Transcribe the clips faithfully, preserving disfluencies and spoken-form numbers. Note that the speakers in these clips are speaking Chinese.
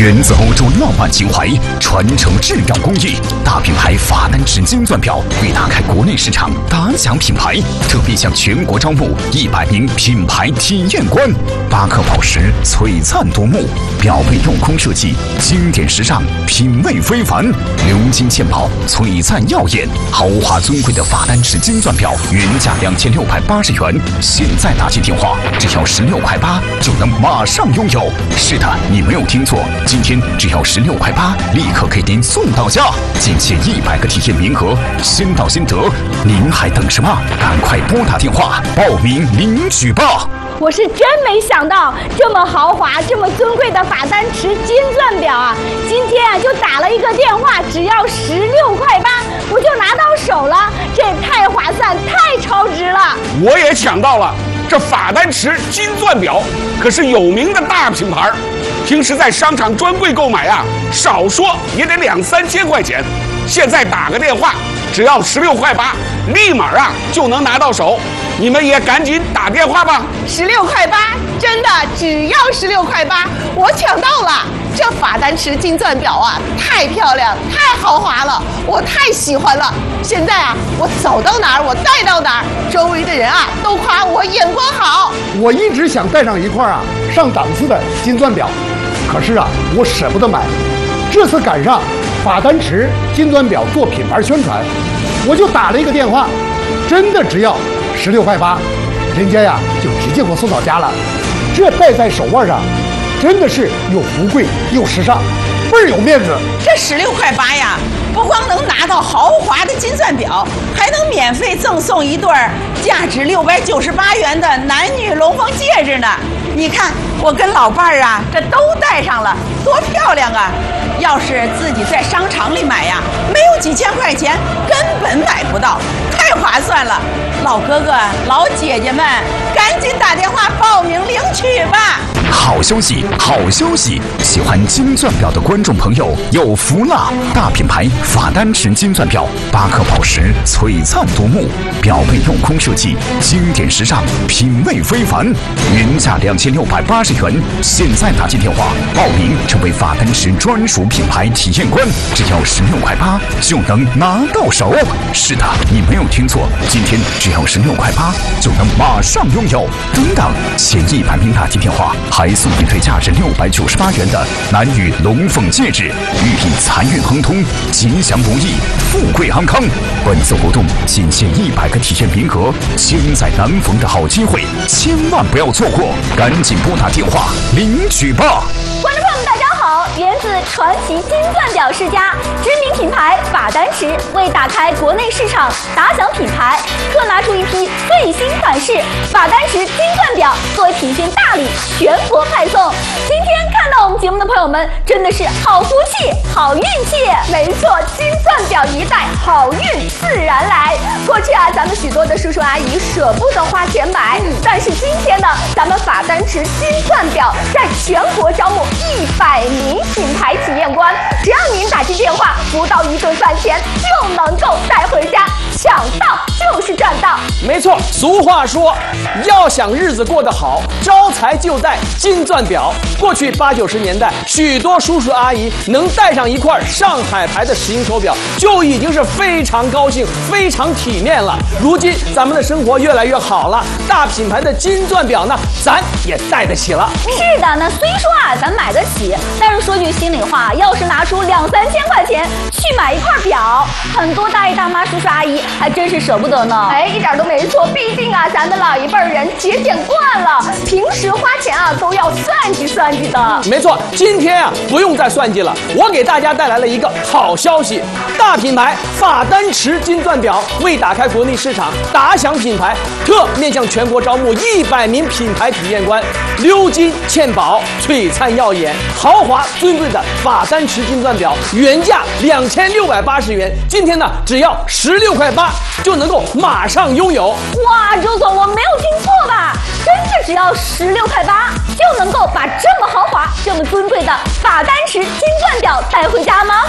源自欧洲浪漫情怀，传承质量工艺。大品牌法丹池金钻表为打开国内市场，打响品牌，特别向全国招募一百名品牌体验官。巴克宝石璀璨夺目，表背镂空设计，经典时尚，品味非凡。鎏金嵌宝，璀璨耀眼，豪华尊贵的法丹池金钻表，原价两千六百八十元，现在打起电话只要十六块八就能马上拥有。是的，你没有听错，今天只要十六块八，立刻给您送到家，仅限一百个体验名额，先到先得，您还等什么？赶快拨打电话报名领取吧！ 我是真没想到，这么豪华、这么尊贵的法丹池金钻表啊，今天啊就打了一个电话，只要十六块八，我就拿到手了，这也太划算、太超值了！ 我也抢到了，这法丹池金钻表可是有名的大品牌，平时在商场专柜购买啊，少说也得两三千块钱，现在打个电话，只要十六块八，立马啊就能拿到手。你们也赶紧打电话吧！ 十六块八，真的只要十六块八，我抢到了！这法丹池金钻表啊，太漂亮，太豪华了，我太喜欢了。现在啊，我走到哪儿，我戴到哪儿，周围的人啊都夸我眼光好。 我一直想戴上一块啊上档次的金钻表，可是啊，我舍不得买。这次赶上法丹池金钻表做品牌宣传，我就打了一个电话，真的只要十六块八，人家呀就直接给我送到家了。这戴在手腕上，真的是又富贵又时尚，倍儿有面子。 这十六块八呀，不光能拿到豪华的金钻表，还能免费赠送一对价值六百九十八元的男女龙凤戒指呢。你看，我跟老伴儿啊，这都戴上了，多漂亮啊！要是自己在商场里买呀，没有几千块钱，根本买不到，太划算了。老哥哥、老姐姐们，赶紧打电话报名领取吧！ 好消息，好消息！喜欢金钻表的观众朋友有福了！大品牌法丹池金钻表，巴克宝石璀璨夺目，表背镂空设计，经典时尚，品味非凡。原价两千六百八十元，现在打进电话报名，成为法丹池专属品牌体验官，只要十六块八就能拿到手。是的，你没有听错，今天只要十六块八就能马上拥有。等等，前一百名打进电话还送一对价值六百九十八元的男女龙凤戒指，寓意财运亨通、吉祥如意、富贵安康。本次活动仅限一百个体验名额，千载难逢的好机会，千万不要错过！赶紧拨打电话领取吧！ 观众朋友们，大家好！源自传奇金钻表世家知名品牌法丹池为打开国内市场、打响品牌，特拿出一批最新款式法丹池金钻表作为品宣大礼，全国派送。今天看到我们节目的朋友们，真的是好福气、好运气。没错，金钻表一戴，好运自然来。过去啊，咱们许多的叔叔阿姨舍不得花钱买，但是今天呢，咱们法丹池金钻表在全国招募一百名品牌体验官，只要您打进电话，不到一顿饭钱就能够带回家，抢到就是赚到。 没错，俗话说，要想日子过得好，招财就戴金钻表。过去八九十年代，许多叔叔阿姨能戴上一块上海牌的石英手表，就已经是非常高兴、非常体面了。如今咱们的生活越来越好了，大品牌的金钻表呢，咱也戴得起了。 是的，那虽说啊，咱买得起，但是说句心里话，要是拿出两三千块钱去买一块表，很多大爷大妈、叔叔阿姨还真是舍不得呢。哎，一点都没错，毕竟啊，咱们老一辈人节俭惯了，平时花钱啊都要算计算计的。 没错，今天啊不用再算计了，我给大家带来了一个好消息，大品牌法丹池金钻表为打开国内市场、打响品牌，特面向全国招募一百名品牌体验官，鎏金嵌宝，璀璨耀眼，豪华尊贵的法丹池金钻表，原价两千六百八十元，今天呢只要十六块八就能够马上拥有。 哇，周总，我没有听错吧？真的只要十六块八就能够把这么豪华、这么尊贵的法丹池金钻表带回家吗？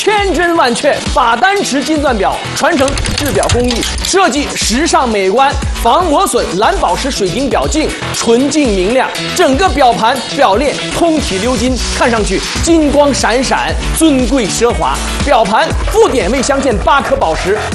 千真万确。法丹池金钻表传承制表工艺，设计时尚美观，防磨损，蓝宝石水晶表径，纯净明亮，整个表盘表链通体鎏金，看上去金光闪闪，尊贵奢华。表盘附点位镶嵌八颗宝石。